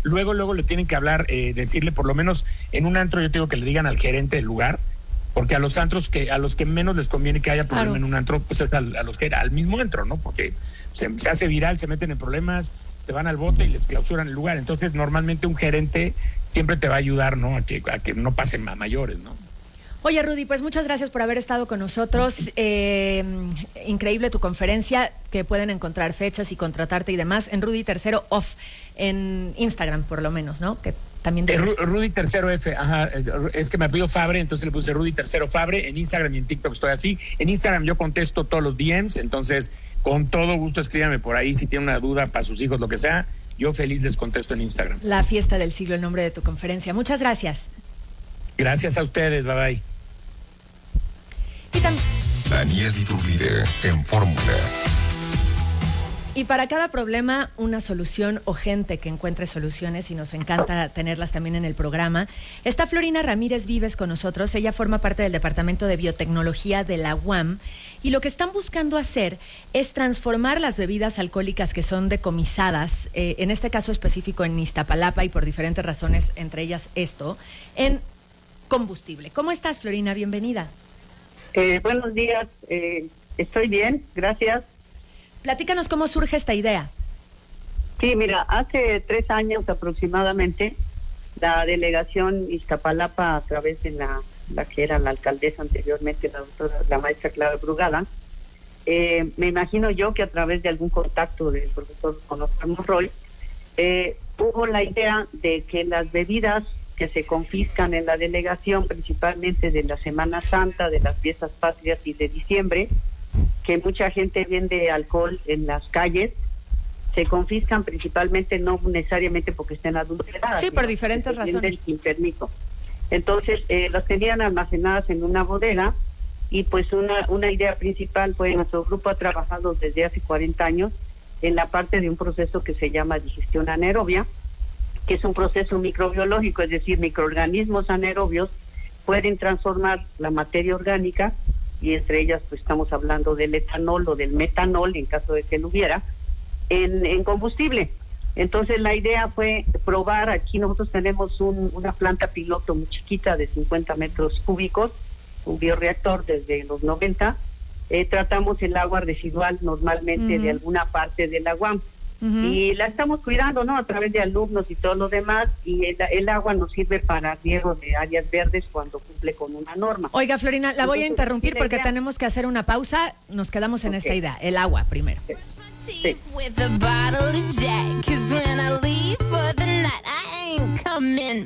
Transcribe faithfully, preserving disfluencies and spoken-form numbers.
luego, luego le tienen que hablar, eh, decirle por lo menos en un antro, yo tengo que le digan al gerente del lugar, porque a los antros que a los que menos les conviene que haya problema claro. en un antro, pues es a, a los que al mismo antro, ¿no? Porque se, se hace viral, se meten en problemas, te van al bote y les clausuran el lugar. Entonces, normalmente un gerente siempre te va a ayudar, ¿no? A que, a que no pasen a mayores, ¿no? Oye, Rudy, pues muchas gracias por haber estado con nosotros. Eh, increíble tu conferencia, que pueden encontrar fechas y contratarte y demás en Rudy Tercero Off, en Instagram por lo menos, ¿no? Que también dices... eh, Rudy Tercero F, ajá, es que me pidió Fabre, entonces le puse Rudy Tercero Fabre. En Instagram y en TikTok estoy así. En Instagram yo contesto todos los D Ms, entonces con todo gusto escríbanme por ahí si tienen una duda para sus hijos, lo que sea. Yo feliz les contesto en Instagram. La fiesta del siglo, el nombre de tu conferencia. Muchas gracias. Gracias a ustedes, bye bye. Y tam- Daniel Iturbide en Fórmula. Y para cada problema, una solución o gente que encuentre soluciones, y nos encanta tenerlas también en el programa. Está Florina Ramírez Vives con nosotros. Ella forma parte del Departamento de Biotecnología de la U A M. Y lo que están buscando hacer es transformar las bebidas alcohólicas que son decomisadas, eh, en este caso específico en Iztapalapa y por diferentes razones, entre ellas esto, en combustible. ¿Cómo estás, Florina? Bienvenida. Eh, buenos días, eh, estoy bien, gracias. Platícanos cómo surge esta idea. Sí, mira, hace tres años aproximadamente, la delegación Iztapalapa, a través de la, la que era la alcaldesa anteriormente, la doctora, la maestra Clara Brugada, eh, me imagino yo que a través de algún contacto del profesor Oscar Monroy, eh, hubo la idea de que las bebidas que se confiscan en la delegación, principalmente de la Semana Santa, de las fiestas patrias y de diciembre, que mucha gente vende alcohol en las calles, se confiscan principalmente, no necesariamente porque estén adulteradas. Sí, por diferentes razones. Sin permiso. Entonces, eh, las tenían almacenadas en una bodega, y pues una, una idea principal fue, nuestro grupo ha trabajado desde hace cuarenta años en la parte de un proceso que se llama digestión anaerobia, que es un proceso microbiológico, es decir, microorganismos anaerobios pueden transformar la materia orgánica, y entre ellas pues estamos hablando del etanol o del metanol, en caso de que lo hubiera, en, en combustible. Entonces la idea fue probar, aquí nosotros tenemos un, una planta piloto muy chiquita de cincuenta metros cúbicos, un bioreactor desde los noventa, eh, tratamos el agua residual normalmente uh-huh. de alguna parte del agua. Uh-huh. Y la estamos cuidando, ¿no? A través de alumnos y todo lo demás, y el, el agua nos sirve para riego de áreas verdes cuando cumple con una norma. Oiga, Florina, la voy a interrumpir porque tenemos que hacer una pausa. Nos quedamos en okay. esta idea, el agua primero. Sí. Sí.